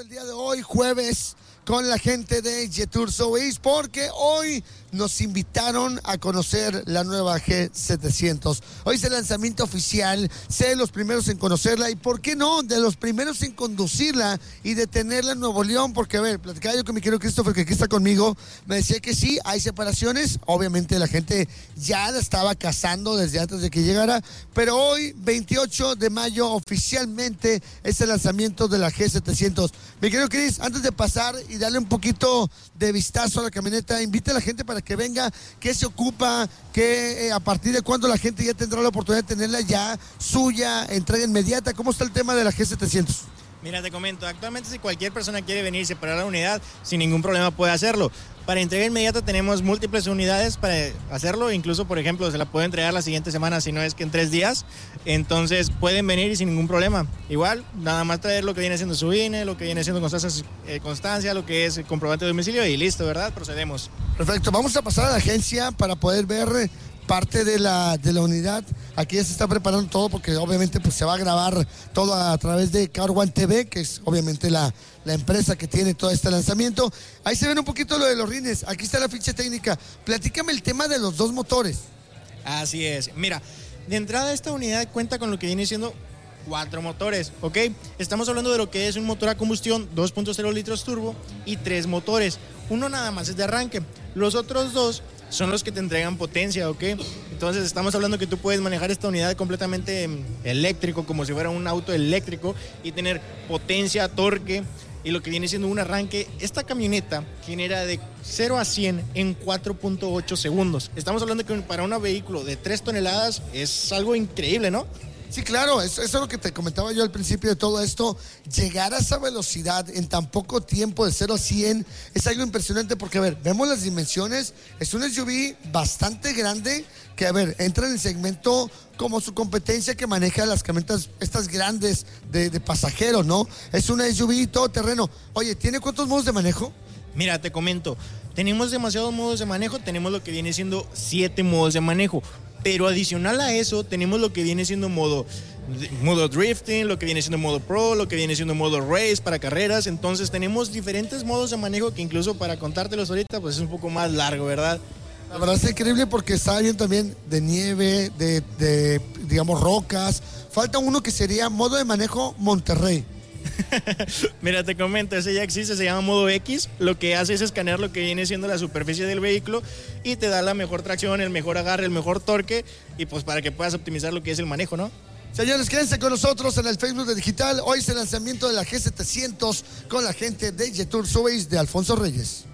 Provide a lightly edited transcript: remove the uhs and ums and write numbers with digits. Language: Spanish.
el día de hoy, jueves, con la gente de Jetour Sobeys, porque hoy nos invitaron a conocer la nueva G700. Hoy es el lanzamiento oficial, sé de los primeros en conocerla y, ¿por qué no?, de los primeros en conducirla y de tenerla en Nuevo León, porque, a ver, platicaba yo con mi querido Christopher, que aquí está conmigo, me decía que sí, hay separaciones, obviamente la gente ya la estaba cazando desde antes de que llegara, pero hoy, 28 de mayo, oficialmente es el lanzamiento de la G700. Mi querido Chris, antes de pasar y darle un poquito de vistazo a la camioneta, invita a la gente para que venga, qué se ocupa, que a partir de cuándo la gente ya tendrá la oportunidad de tenerla ya suya, entrega inmediata. ¿Cómo está el tema de la G700? Mira, te comento, actualmente si cualquier persona quiere venir y separar la unidad, sin ningún problema puede hacerlo. Para entrega inmediata tenemos múltiples unidades para hacerlo, incluso, por ejemplo, se la puedo entregar la siguiente semana, si no es que en 3 días. Entonces pueden venir y sin ningún problema. Igual, nada más traer lo que viene siendo su INE, lo que viene siendo constancia, lo que es comprobante de domicilio y listo, ¿verdad? Procedemos. Perfecto, vamos a pasar a la agencia para poder ver parte de la unidad. Aquí ya se está preparando todo porque obviamente pues se va a grabar todo a través de Car One TV, que es obviamente la empresa que tiene todo este lanzamiento. Ahí se ven un poquito lo de los rines. Aquí está la ficha técnica. Platícame el tema de los 2 motores. Así es. Mira, de entrada esta unidad cuenta con lo que viene siendo 4 motores, ¿ok? Estamos hablando de lo que es un motor a combustión 2.0 litros turbo y 3 motores. Uno nada más es de arranque. Los otros 2 son los que te entregan potencia, ¿ok? Entonces estamos hablando que tú puedes manejar esta unidad completamente eléctrico, como si fuera un auto eléctrico, y tener potencia, torque y lo que viene siendo un arranque. Esta camioneta genera de 0 a 100 en 4.8 segundos. Estamos hablando que para un vehículo de 3 toneladas es algo increíble, ¿no? Sí, claro, eso es lo que te comentaba yo al principio de todo esto. Llegar a esa velocidad en tan poco tiempo, de 0 a 100, es algo impresionante porque, a ver, vemos las dimensiones. Es un SUV bastante grande que, a ver, entra en el segmento como su competencia que maneja las camionetas estas grandes de pasajeros, ¿no? Es un SUV todoterreno. Oye, ¿tiene cuántos modos de manejo? Mira, te comento, tenemos demasiados modos de manejo, tenemos lo que viene siendo 7 modos de manejo. Pero adicional a eso, tenemos lo que viene siendo modo drifting, lo que viene siendo modo pro, lo que viene siendo modo race para carreras. Entonces tenemos diferentes modos de manejo que incluso para contártelos ahorita pues es un poco más largo, ¿verdad? La verdad es increíble porque está bien también de nieve, de digamos rocas. Falta uno que sería modo de manejo Monterrey. Mira, te comento, ese ya existe, se llama modo X. Lo que hace es escanear lo que viene siendo la superficie del vehículo y te da la mejor tracción, el mejor agarre, el mejor torque, y pues para que puedas optimizar lo que es el manejo, ¿no? Señores, quédense con nosotros en el Facebook de Digital. Hoy es el lanzamiento de la G700 con la gente de Jetour Sobeys de Alfonso Reyes.